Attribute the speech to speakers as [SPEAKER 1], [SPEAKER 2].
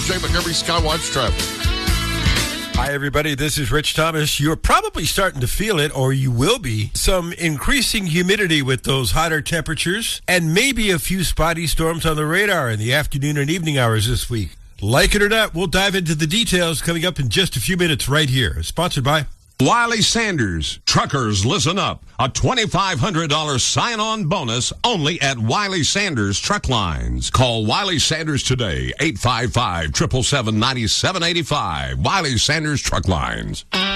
[SPEAKER 1] Jay McEvery, Skywatch Traffic.
[SPEAKER 2] Hi, everybody. This is Rich Thomas. You're probably starting to feel it, or you will be. Some increasing humidity with those hotter temperatures, and maybe a few spotty storms on the radar in the afternoon and evening hours this week. Like it or not, we'll dive into the details coming up in just a few minutes right here. Sponsored by
[SPEAKER 3] Wiley Sanders. Truckers, listen up. A $2,500 sign-on bonus only at Wiley Sanders Truck Lines. Call Wiley Sanders today, 855-777-9785. Wiley Sanders Truck Lines.